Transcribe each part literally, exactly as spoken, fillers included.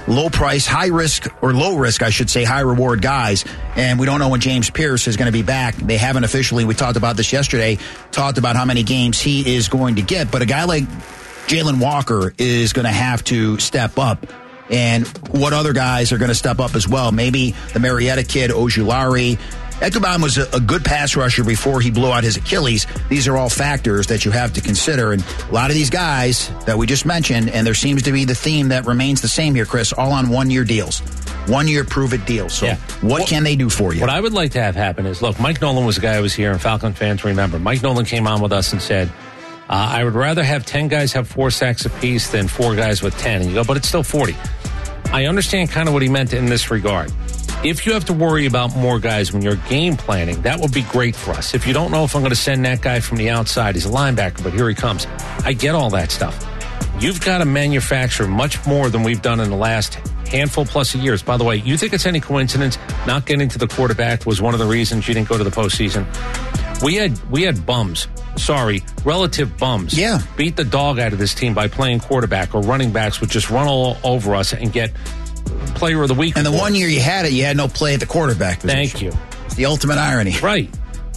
low price, high risk, or low risk, I should say, high reward guys. And we don't know when James Pierce is going to be back. They haven't officially, we talked about this yesterday, talked about how many games he is going to get. But a guy like Jalen Walker is going to have to step up. And what other guys are going to step up as well? Maybe the Marietta kid, Ojulari. Ekuban was a, a good pass rusher before he blew out his Achilles. These are all factors that you have to consider. And a lot of these guys that we just mentioned, and there seems to be the theme that remains the same here, Chris, all on one-year deals. One-year prove-it deals. So yeah. what well, can they do for you? What I would like to have happen is, look, Mike Nolan was a guy who was here, and Falcon fans remember. Mike Nolan came on with us and said, uh, I would rather have ten guys have four sacks apiece than four guys with ten. And you go, but it's still forty. I understand kind of what he meant in this regard. If you have to worry about more guys when you're game planning, that would be great for us. If you don't know if I'm going to send that guy from the outside, he's a linebacker, but here he comes. I get all that stuff. You've got to manufacture much more than we've done in the last handful plus of years. By the way, you think it's any coincidence not getting to the quarterback was one of the reasons you didn't go to the postseason? We had we had bums. Sorry, relative bums. Yeah. Beat the dog out of this team by playing quarterback, or running backs would just run all over us and get player of the week. And the one year you had it, you had no play at the quarterback position. Thank you. It's the ultimate irony. Right.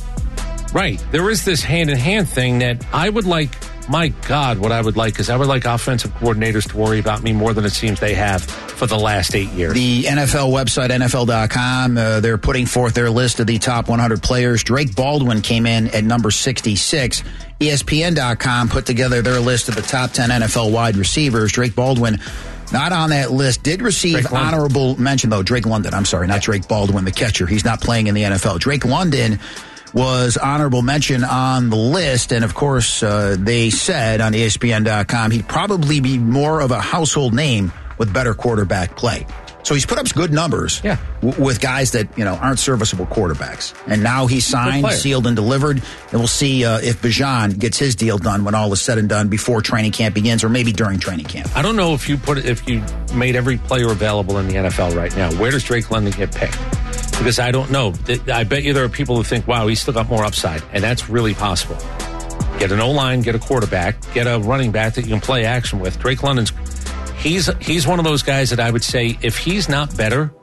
Right. There is this hand-in-hand thing that I would like, my God, what I would like is I would like offensive coordinators to worry about me more than it seems they have for the last eight years. The N F L website, N F L dot com, uh, they're putting forth their list of the top one hundred players. Drake Baldwin came in at number sixty-six. E S P N dot com put together their list of the top ten N F L wide receivers. Drake Baldwin, not on that list, did receive honorable mention, though. Drake London, I'm sorry, not yeah. Drake Baldwin, the catcher. He's not playing in the N F L. Drake London was honorable mention on the list, and of course, uh, they said on E S P N dot com he'd probably be more of a household name with better quarterback play. So he's put up good numbers yeah. w- with guys that, you know, aren't serviceable quarterbacks. And now he's signed, sealed, and delivered. And we'll see uh, if Bijan gets his deal done when all is said and done before training camp begins, or maybe during training camp. I don't know if you put if you made every player available in the N F L right now. Where does Drake London get picked? Because I don't know. I bet you there are people who think, wow, he's still got more upside. And that's really possible. Get an O-line, get a quarterback, get a running back that you can play action with. Drake London's He's he's one of those guys that I would say if he's not better,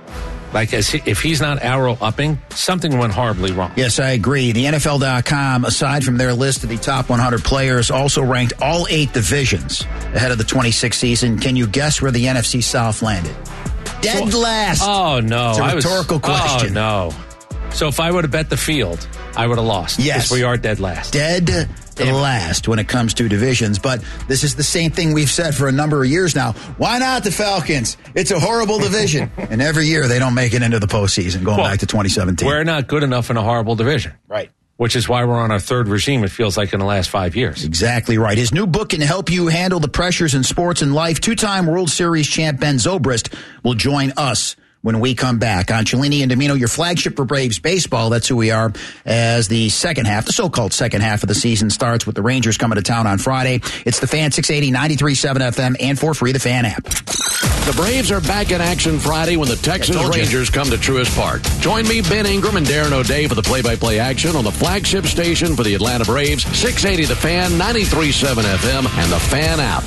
like as he, if he's not arrow upping, something went horribly wrong. Yes, I agree. The N F L dot com, aside from their list of the top one hundred players, also ranked all eight divisions ahead of the twenty-six season. Can you guess where the N F C South landed? Dead so, last. Oh, no. It's a rhetorical was, question. Oh, no. So if I would have bet the field, I would have lost. Yes. Because we are dead last. Dead last when it comes to divisions. But this is the same thing we've said for a number of years now. Why not the Falcons? It's a horrible division. And every year they don't make it into the postseason, going well, back to twenty seventeen. We're not good enough in a horrible division. Right. Which is why we're on our third regime, it feels like, in the last five years. Exactly right. His new book can help you handle the pressures in sports and life. Two-time World Series champ Ben Zobrist will join us when we come back on Cellini and Domino, your flagship for Braves baseball. That's who we are as the second half, the so-called second half of the season starts with the Rangers coming to town on Friday. It's the Fan six eighty, ninety-three point seven F M, and for free, the Fan app. The Braves are back in action Friday when the Texas Rangers come to Truist Park. Join me, Ben Ingram, and Darren O'Day for the play-by-play action on the flagship station for the Atlanta Braves, six eighty The Fan, ninety-three point seven F M, and the Fan app.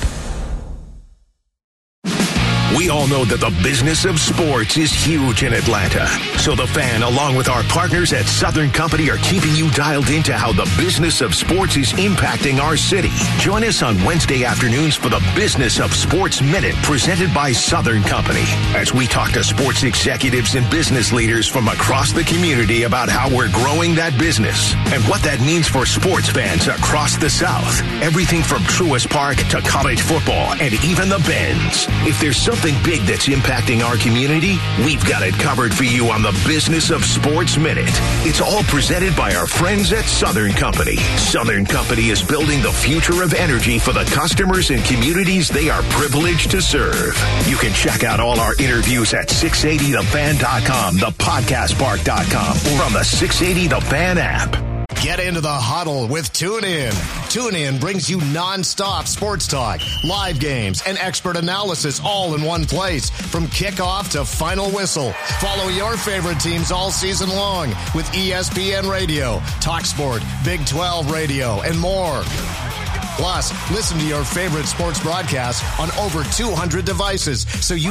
We all know that the business of sports is huge in Atlanta. So the Fan, along with our partners at Southern Company, are keeping you dialed into how the business of sports is impacting our city. Join us on Wednesday afternoons for the Business of Sports Minute, presented by Southern Company, as we talk to sports executives and business leaders from across the community about how we're growing that business and what that means for sports fans across the South. Everything from Truist Park to college football and even the Bends. If there's something big that's impacting our community, we've got it covered for you on the Business of Sports Minute. It's all presented by our friends at Southern Company. Southern Company is building the future of energy for the customers and communities they are privileged to serve. You can check out all our interviews at six eighty the fan dot com, the podcast park dot com, or on the six eighty The Fan app. Get into the huddle with TuneIn. TuneIn brings you nonstop sports talk, live games, and expert analysis all in one place. From kickoff to final whistle. Follow your favorite teams all season long with E S P N Radio, TalkSport, Big twelve Radio, and more. Plus, listen to your favorite sports broadcasts on over two hundred devices so you